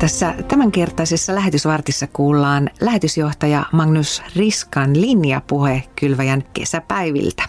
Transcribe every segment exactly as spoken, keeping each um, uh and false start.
Tässä tämänkertaisessa lähetysvartissa kuullaan lähetysjohtaja Magnus Riskan linjapuhe Kylväjän kesäpäiviltä.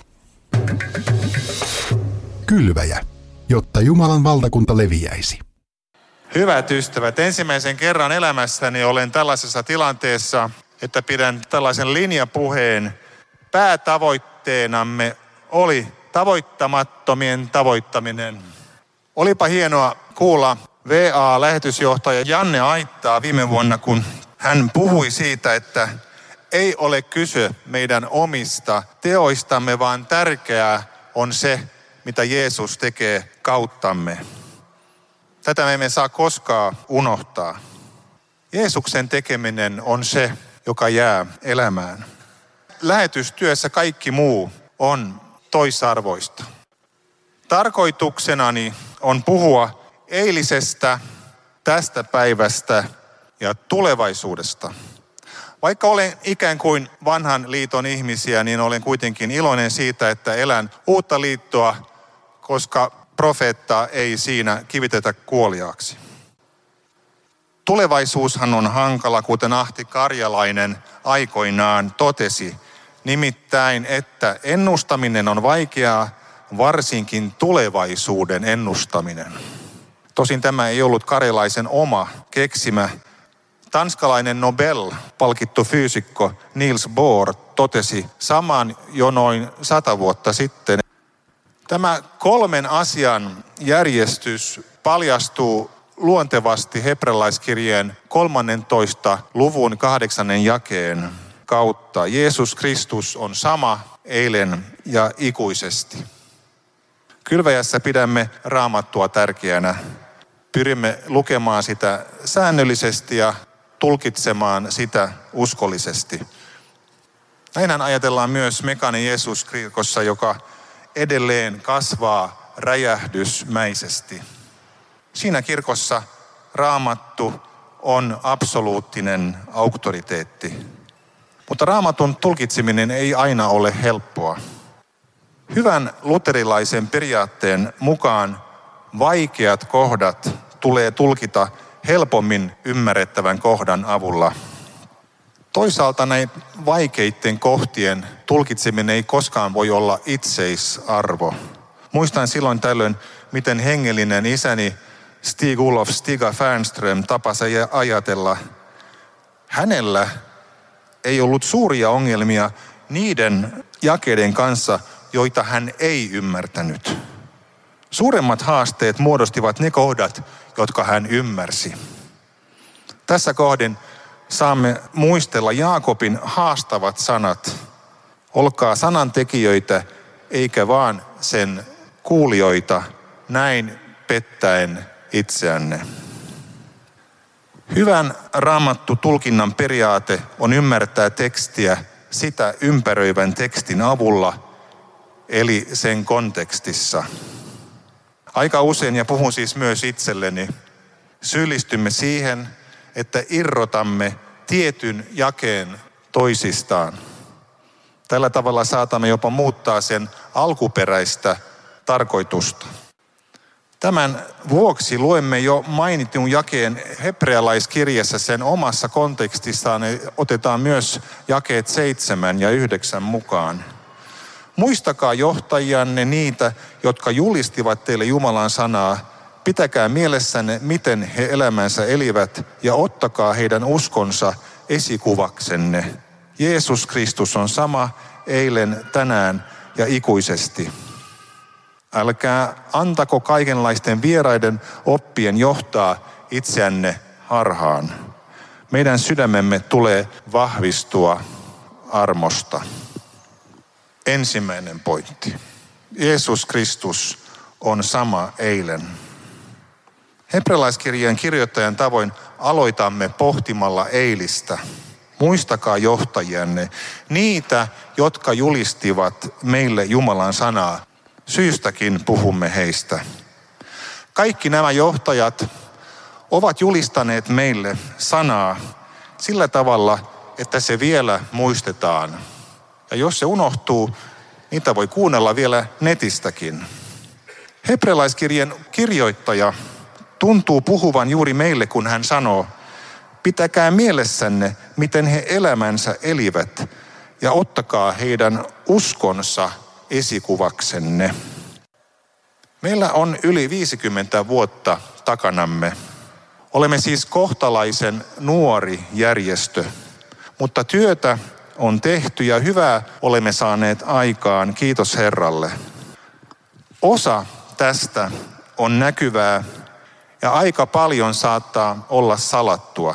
Kylväjä, jotta Jumalan valtakunta leviäisi. Hyvät ystävät, ensimmäisen kerran elämässäni olen tällaisessa tilanteessa, että pidän tällaisen linjapuheen. Päätavoitteenamme oli tavoittamattomien tavoittaminen. Olipa hienoa kuulla V A-lähetysjohtaja Janne Aittaa viime vuonna, kun hän puhui siitä, että ei ole kyse meidän omista teoistamme, vaan tärkeää on se, mitä Jeesus tekee kauttamme. Tätä me emme saa koskaan unohtaa. Jeesuksen tekeminen on se, joka jää elämään. Lähetystyössä kaikki muu on toisarvoista. Tarkoituksenani on puhua eilisestä, tästä päivästä ja tulevaisuudesta. Vaikka olen ikään kuin vanhan liiton ihmisiä, niin olen kuitenkin iloinen siitä, että elän uutta liittoa, koska profeetta ei siinä kivitetä kuoliaaksi. Tulevaisuushan on hankala, kuten Ahti Karjalainen aikoinaan totesi, nimittäin, että ennustaminen on vaikeaa, varsinkin tulevaisuuden ennustaminen. Tosin tämä ei ollut Karjalaisen oma keksimä. Tanskalainen Nobel-palkittu fyysikko Niels Bohr totesi saman jo noin sata vuotta sitten. Tämä kolmen asian järjestys paljastuu luontevasti hebrealaiskirjeen kolmannentoista luvun kahdeksannen jakeen kautta. Jeesus Kristus on sama eilen ja ikuisesti. Kylväjässä pidämme Raamattua tärkeänä. Pyrimme lukemaan sitä säännöllisesti ja tulkitsemaan sitä uskollisesti. Näinhän ajatellaan myös Mekane Jeesus-kirkossa, joka edelleen kasvaa räjähdysmäisesti. Siinä kirkossa Raamattu on absoluuttinen auktoriteetti. Mutta Raamatun tulkitseminen ei aina ole helppoa. Hyvän luterilaisen periaatteen mukaan vaikeat kohdat tulee tulkita helpommin ymmärrettävän kohdan avulla. Toisaalta näin vaikeiden kohtien tulkitseminen ei koskaan voi olla itseisarvo. Muistan silloin tällöin, miten hengellinen isäni Stig-Olof Stiga Fernström tapasi ajatella. Hänellä ei ollut suuria ongelmia niiden jakeiden kanssa, joita hän ei ymmärtänyt. Suuremmat haasteet muodostivat ne kohdat, jotka hän ymmärsi. Tässä kohdin saamme muistella Jaakobin haastavat sanat. Olkaa sanan tekijöitä, eikä vaan sen kuulijoita, näin pettäen itseänne. Hyvän Raamattu-tulkinnan periaate on ymmärtää tekstiä sitä ympäröivän tekstin avulla, eli sen kontekstissa. Aika usein, ja puhun siis myös itselleni, syyllistymme siihen, että irrotamme tietyn jakeen toisistaan. Tällä tavalla saatamme jopa muuttaa sen alkuperäistä tarkoitusta. Tämän vuoksi luemme jo mainitun jakeen hebrealaiskirjassa sen omassa kontekstissaan. Otetaan myös jakeet seitsemän ja yhdeksän mukaan. Muistakaa johtajianne niitä, jotka julistivat teille Jumalan sanaa. Pitäkää mielessänne, miten he elämänsä elivät, ja ottakaa heidän uskonsa esikuvaksenne. Jeesus Kristus on sama eilen, tänään ja ikuisesti. Älkää antako kaikenlaisten vieraiden oppien johtaa itseänne harhaan. Meidän sydämemme tulee vahvistua armosta. Ensimmäinen pointti. Jeesus Kristus on sama eilen. Hebrealaiskirjeen kirjoittajan tavoin aloitamme pohtimalla eilistä. Muistakaa johtajianne, niitä, jotka julistivat meille Jumalan sanaa. Syystäkin puhumme heistä. Kaikki nämä johtajat ovat julistaneet meille sanaa sillä tavalla, että se vielä muistetaan. Ja jos se unohtuu, niitä voi kuunnella vielä netistäkin. Hebrealaiskirjeen kirjoittaja tuntuu puhuvan juuri meille, kun hän sanoo, pitäkää mielessänne, miten he elämänsä elivät, ja ottakaa heidän uskonsa esikuvaksenne. Meillä on yli viisikymmentä vuotta takanamme. Olemme siis kohtalaisen nuori järjestö, mutta työtä on tehty ja hyvää olemme saaneet aikaan, kiitos Herralle. Osa tästä on näkyvää ja aika paljon saattaa olla salattua.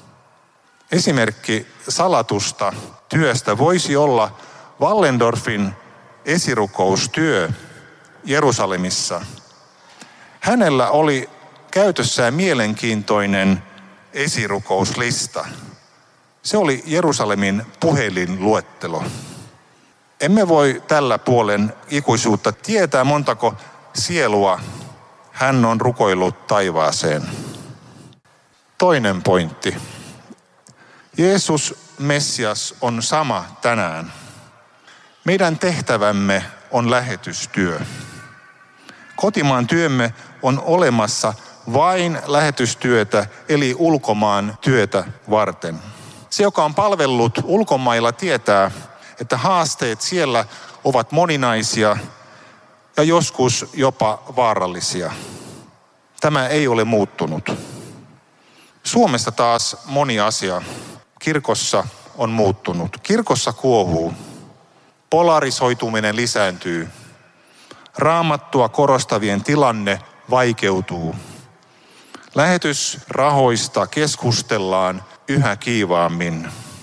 Esimerkki salatusta työstä voisi olla Wallendorfin esirukoustyö Jerusalemissa. Hänellä oli käytössään mielenkiintoinen esirukouslista. Se oli Jerusalemin puhelinluettelo. Emme voi tällä puolen ikuisuutta tietää, montako sielua hän on rukoillut taivaaseen. Toinen pointti. Jeesus Messias on sama tänään. Meidän tehtävämme on lähetystyö. Kotimaan työmme on olemassa vain lähetystyötä, eli ulkomaan työtä varten. Se, joka on palvellut ulkomailla, tietää, että haasteet siellä ovat moninaisia ja joskus jopa vaarallisia. Tämä ei ole muuttunut. Suomessa taas moni asia kirkossa on muuttunut. Kirkossa kuohuu. Polarisoituminen lisääntyy. Raamattua korostavien tilanne vaikeutuu. Lähetysrahoista keskustellaan yhä kiivaammin.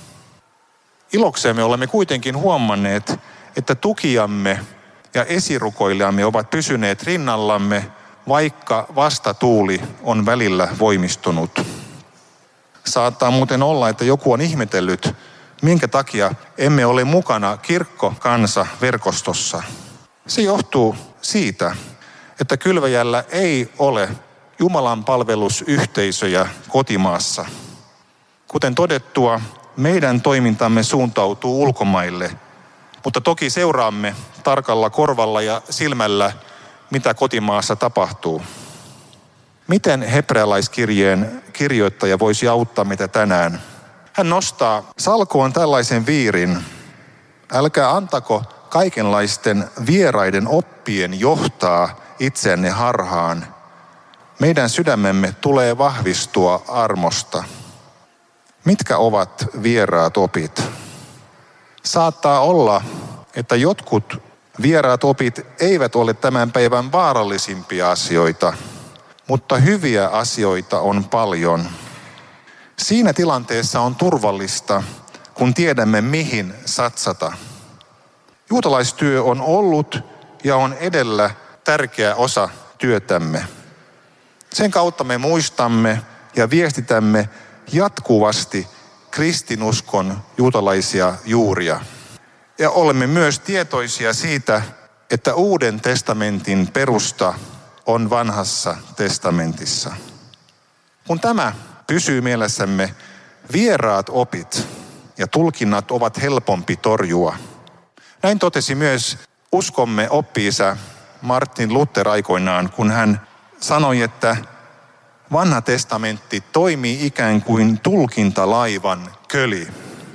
Iloksemme olemme kuitenkin huomanneet, että tukijamme ja esirukoilijamme ovat pysyneet rinnallamme, vaikka vastatuuli on välillä voimistunut. Saattaa muuten olla, että joku on ihmetellyt, minkä takia emme ole mukana kirkkokansa-verkostossa. Se johtuu siitä, että Kylväjällä ei ole Jumalan palvelusyhteisöjä kotimaassa. Kuten todettua, meidän toimintamme suuntautuu ulkomaille, mutta toki seuraamme tarkalla korvalla ja silmällä, mitä kotimaassa tapahtuu. Miten hebrealaiskirjeen kirjoittaja voisi auttaa meitä tänään? Hän nostaa salkoon tällaisen viirin. Älkää antako kaikenlaisten vieraiden oppien johtaa itseänne harhaan. Meidän sydämemme tulee vahvistua armosta. Mitkä ovat vieraat opit? Saattaa olla, että jotkut vieraat opit eivät ole tämän päivän vaarallisimpia asioita, mutta hyviä asioita on paljon. Siinä tilanteessa on turvallista, kun tiedämme mihin satsata. Juutalaistyö on ollut ja on edellä tärkeä osa työtämme. Sen kautta me muistamme ja viestitämme jatkuvasti kristinuskon juutalaisia juuria. Ja olemme myös tietoisia siitä, että Uuden testamentin perusta on vanhassa testamentissa. Kun tämä pysyy mielessämme, vieraat opit ja tulkinnat ovat helpompi torjua. Näin totesi myös uskomme oppi-isä Martin Luther aikoinaan, kun hän sanoi, että vanha testamentti toimii ikään kuin tulkintalaivan köli.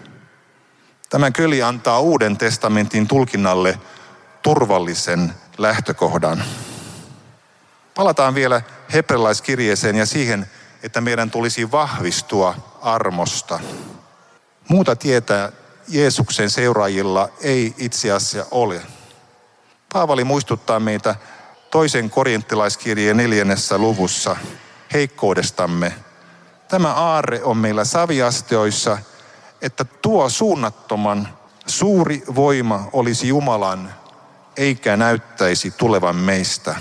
Tämä köli antaa Uuden testamentin tulkinnalle turvallisen lähtökohdan. Palataan vielä hebrealaiskirjeeseen ja siihen, että meidän tulisi vahvistua armosta. Muuta tietä Jeesuksen seuraajilla ei itse asiassa ole. Paavali muistuttaa meitä toisen korinttilaiskirjeen neljännessä luvussa heikkoudestamme. Tämä aarre on meillä saviastioissa, että tuo suunnattoman suuri voima olisi Jumalan, eikä näyttäisi tulevan meistä.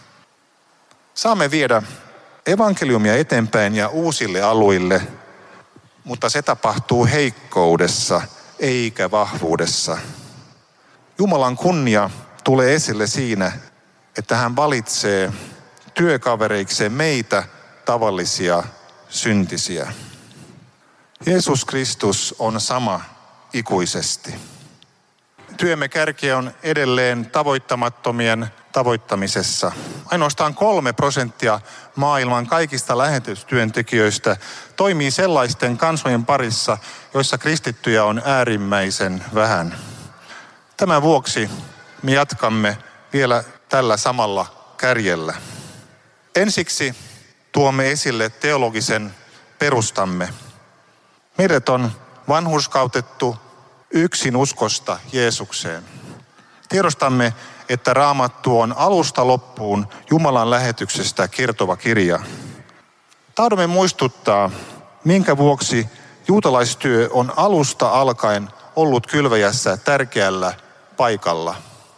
Saamme viedä evankeliumia eteenpäin ja uusille alueille, mutta se tapahtuu heikkoudessa eikä vahvuudessa. Jumalan kunnia tulee esille siinä, että hän valitsee työkavereikseen meitä tavallisia syntisiä. Jeesus Kristus on sama ikuisesti. Työmme kärki on edelleen tavoittamattomien tavoittamisessa. Ainoastaan kolme prosenttia maailman kaikista lähetystyöntekijöistä toimii sellaisten kansojen parissa, joissa kristittyjä on äärimmäisen vähän. Tämän vuoksi me jatkamme vielä tällä samalla kärjellä. Ensiksi tuomme esille teologisen perustamme. Meidät on vanhurskautettu yksin uskosta Jeesukseen. Tiedostamme, että Raamattu on alusta loppuun Jumalan lähetyksestä kertova kirja. Tahdomme muistuttaa, minkä vuoksi juutalaistyö on alusta alkaen ollut kylväjässä tärkeällä paikalla.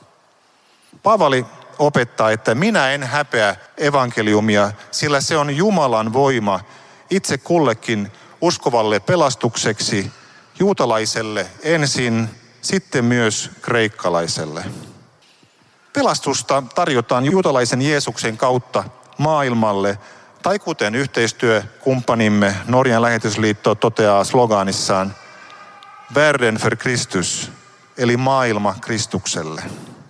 Paavali opettaa, että minä en häpeä evankeliumia, sillä se on Jumalan voima itse kullekin uskovalle pelastukseksi, juutalaiselle ensin, sitten myös kreikkalaiselle. Pelastusta tarjotaan juutalaisen Jeesuksen kautta maailmalle, tai kuten yhteistyökumppanimme Norjan lähetysliitto toteaa sloganissaan, Världen för Kristus, eli maailma Kristukselle.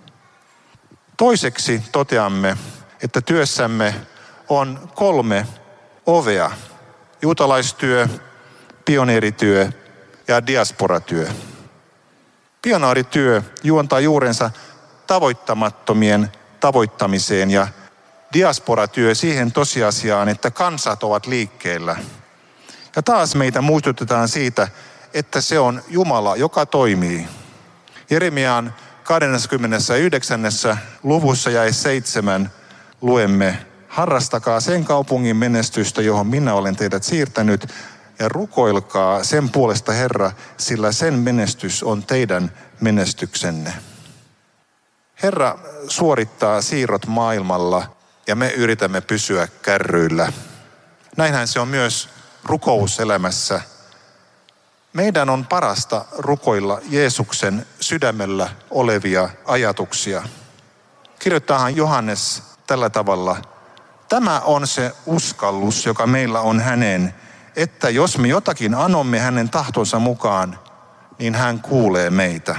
Toiseksi toteamme, että työssämme on kolme ovea, juutalaistyö, pioneerityö ja diasporatyö. Pioneerityö juontaa juurensa tavoittamattomien tavoittamiseen ja diasporatyö siihen tosiasiaan, että kansat ovat liikkeellä. Ja taas meitä muistutetaan siitä, että se on Jumala, joka toimii. Jeremiaan kaksikymmentäyhdeksän luvussa jae seitsemän luemme, harrastakaa sen kaupungin menestystä, johon minä olen teidät siirtänyt, ja rukoilkaa sen puolesta Herra, sillä sen menestys on teidän menestyksenne. Herra suorittaa siirrot maailmalla ja me yritämme pysyä kärryillä. Näinhän se on myös rukouselämässä. Meidän on parasta rukoilla Jeesuksen sydämellä olevia ajatuksia. Kirjoittaahan Johannes tällä tavalla. Tämä on se uskallus, joka meillä on häneen, että jos me jotakin anomme hänen tahtonsa mukaan, niin hän kuulee meitä.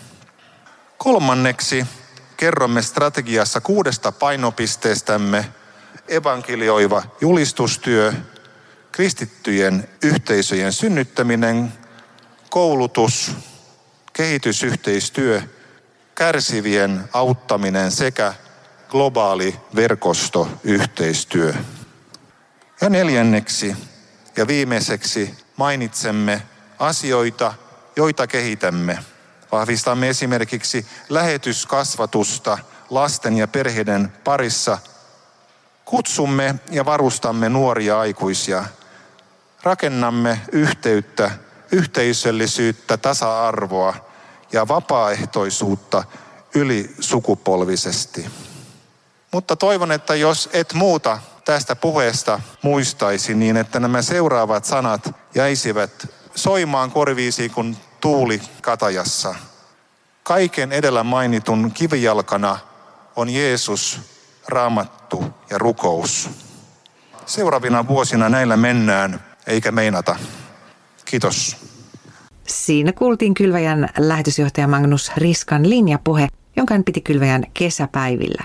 Kolmanneksi kerromme strategiassa kuudesta painopisteestämme: evankelioiva julistustyö, kristittyjen yhteisöjen synnyttäminen, koulutus, kehitysyhteistyö, kärsivien auttaminen sekä globaali verkostoyhteistyö. Ja neljänneksi ja viimeiseksi mainitsemme asioita, joita kehitämme. Vahvistamme esimerkiksi lähetyskasvatusta lasten ja perheiden parissa. Kutsumme ja varustamme nuoria aikuisia. Rakennamme yhteyttä, yhteisöllisyyttä, tasa-arvoa ja vapaaehtoisuutta ylisukupolvisesti. Mutta toivon, että jos et muuta tästä puheesta muistaisi, niin että nämä seuraavat sanat jäisivät soimaan korviisi kuin tuuli katajassa. Kaiken edellä mainitun kivijalkana on Jeesus, Raamattu ja rukous. Seuraavina vuosina näillä mennään, eikä meinata. Kiitos. Siinä kuultiin Kylväjän lähetysjohtaja Magnus Riskan linjapuhe, jonka hän piti Kylväjän kesäpäivillä.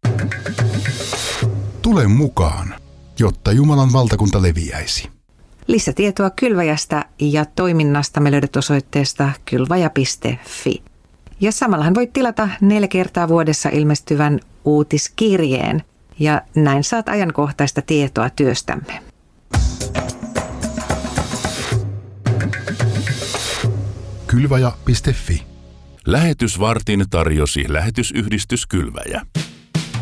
Tule mukaan, jotta Jumalan valtakunta leviäisi. Lisätietoa Kylväjästä ja toiminnastamme löydät osoitteesta kylvaja piste fi. Ja samallahan voit tilata neljä kertaa vuodessa ilmestyvän uutiskirjeen, ja näin saat ajankohtaista tietoa työstämme. kylvaja piste fi. Lähetysvartin tarjosi lähetysyhdistys Kylväjä.